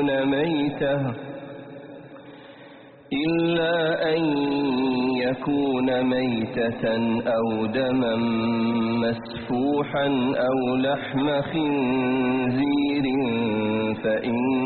إلا أن يكون ميتة أو دما مسفوحا أو لحم خنزير فإن